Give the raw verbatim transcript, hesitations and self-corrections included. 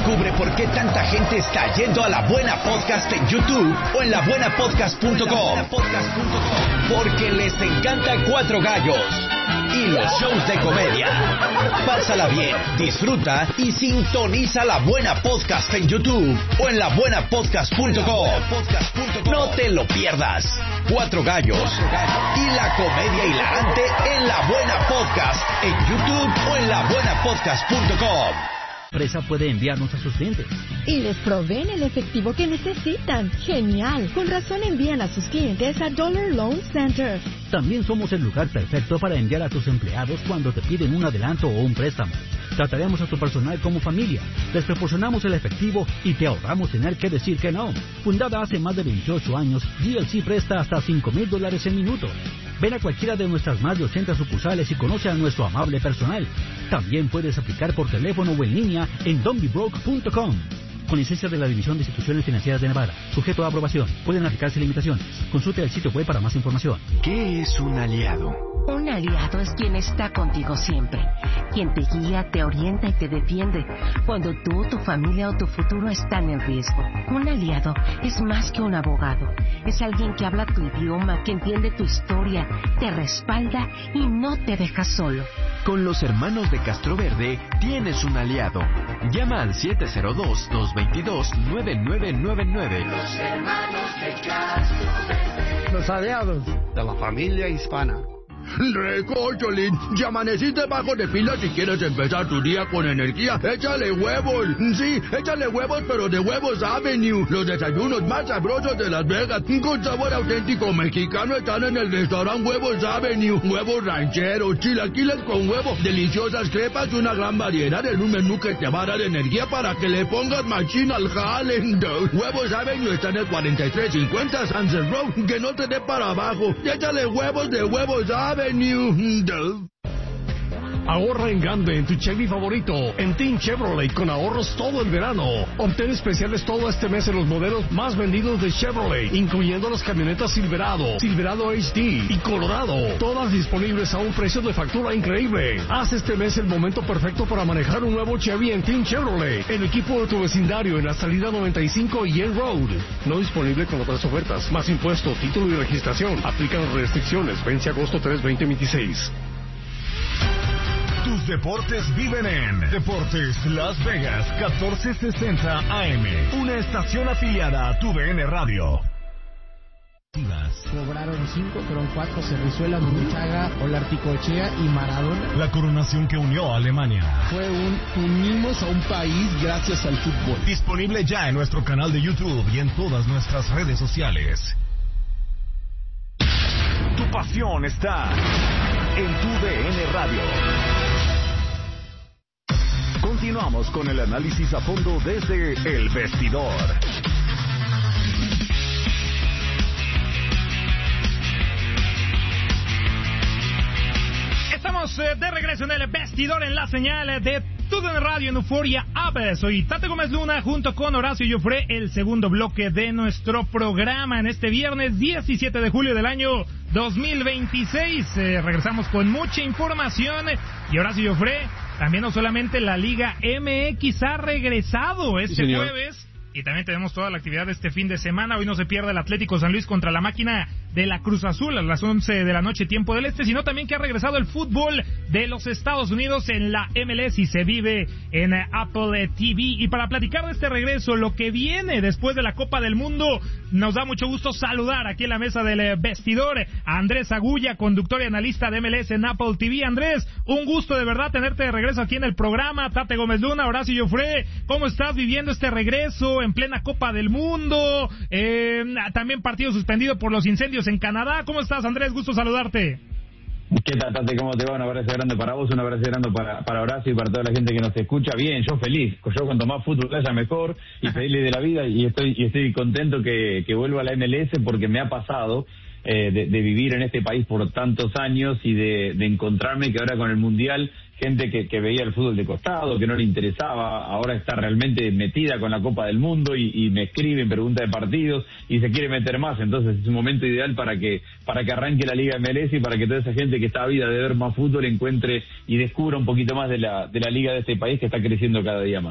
Descubre por qué tanta gente está yendo a La Buena Podcast en YouTube o en la buena podcast punto com. Porque les encanta Cuatro Gallos y los shows de comedia. Pásala bien, disfruta y sintoniza La Buena Podcast en YouTube o en la buena podcast punto com. No te lo pierdas. Cuatro Gallos y la comedia hilarante en La Buena Podcast en YouTube o en la buena podcast punto com. La empresa puede enviarnos a sus clientes. Y les proveen el efectivo que necesitan. ¡Genial! Con razón envían a sus clientes a Dollar Loan Center. También somos el lugar perfecto para enviar a tus empleados cuando te piden un adelanto o un préstamo. Trataremos a tu personal como familia. Les proporcionamos el efectivo y te ahorramos tener que decir que no. Fundada hace más de veintiocho años, G L C presta hasta cinco mil dólares en minutos. Ven a cualquiera de nuestras más de ochenta sucursales y conoce a nuestro amable personal. También puedes aplicar por teléfono o en línea en don be broke punto com. Con licencia de la División de Instituciones Financieras de Nevada. Sujeto a aprobación. Pueden aplicarse limitaciones. Consulte el sitio web para más información. ¿Qué es un aliado? Un aliado es quien está contigo siempre. Quien te guía, te orienta y te defiende cuando tú, tu familia o tu futuro están en riesgo. Un aliado es más que un abogado. Es alguien que habla tu idioma, que entiende tu historia, te respalda y no te deja solo. Con los hermanos de Castroverde tienes un aliado. Llama al siete cero dos, dos dos dos, nueve nueve nueve nueve. Los hermanos de Castroverde. Los aliados de la familia hispana. Recócholín, si amaneciste bajo de pila si quieres empezar tu día con energía, échale huevos. Sí, échale huevos, pero de Huevos Avenue. Los desayunos más sabrosos de Las Vegas, con sabor auténtico mexicano, están en el restaurante Huevos Avenue. Huevos rancheros, chilaquiles con huevo, deliciosas crepas y una gran variedad en un menú que te va a dar energía para que le pongas machín al jale. Huevos Avenue está en el cuarenta y tres cincuenta Sunset Road, que no te dé para abajo. Échale huevos de Huevos Avenue. Ahorra en grande en tu Chevy favorito, en Team Chevrolet, con ahorros todo el verano. Obtén especiales todo este mes en los modelos más vendidos de Chevrolet, incluyendo las camionetas Silverado, Silverado H D y Colorado, todas disponibles a un precio de factura increíble. Haz este mes el momento perfecto para manejar un nuevo Chevy en Team Chevrolet, el equipo de tu vecindario en la salida noventa y cinco y Yale Road. No disponible con otras ofertas, más impuesto, título y registración. Aplican restricciones, vence agosto tres, veinte veintiséis. Tus deportes viven en Deportes Las Vegas catorce sesenta A M, una estación afiliada a tu D N Radio. Cobraron cinco, fueron cuatro, Cerrizuela, Muruchaga, Olarticochea y Maradona. La coronación que unió a Alemania. Fue un unimos a un país gracias al fútbol. Disponible ya en nuestro canal de YouTube y en todas nuestras redes sociales. Tu pasión está en tu D N Radio. Continuamos con el análisis a fondo desde El Vestidor. Estamos eh, de regreso en El Vestidor en la señal de Tu D N Radio en Euforia App. Soy Tate Gómez Luna junto con Horacio Joffre, el segundo bloque de nuestro programa en este viernes diecisiete de julio del año dos mil veintiséis. Eh, regresamos con mucha información y Horacio Joffre, también no solamente la Liga M X ha regresado este sí, jueves. Y también tenemos toda la actividad de este fin de semana. Hoy no se pierde el Atlético San Luis contra la máquina de la Cruz Azul a las once de la noche, tiempo del este, sino también que ha regresado el fútbol de los Estados Unidos en la M L S y se vive en Apple T V. Y para platicar de este regreso, lo que viene después de la Copa del Mundo, nos da mucho gusto saludar aquí en la mesa del Vestidor a Andrés Agulla, conductor y analista de M L S en Apple T V. Andrés, un gusto de verdad tenerte de regreso aquí en el programa. Tate Gómez Luna, Horacio Joffre, ¿cómo estás viviendo este regreso en plena Copa del Mundo? Eh, también partido suspendido por los incendios en Canadá. ¿Cómo estás, Andrés? Gusto saludarte. ¿Qué tal, Tate? ¿Cómo te va? Un abrazo grande para vos, un abrazo grande para, para Horacio y para toda la gente que nos escucha. Bien, yo feliz. Yo cuanto más fútbol haya mejor y feliz de la vida y estoy y estoy contento que, que vuelva a la M L S porque me ha pasado eh, de, de vivir en este país por tantos años y de, de encontrarme que ahora con el Mundial gente que, que veía el fútbol de costado, que no le interesaba, ahora está realmente metida con la Copa del Mundo y, y me escriben, pregunta de partidos y se quiere meter más. Entonces es un momento ideal para que para que arranque la Liga M L S y para que toda esa gente que está ávida de ver más fútbol encuentre y descubra un poquito más de la de la liga de este país que está creciendo cada día más.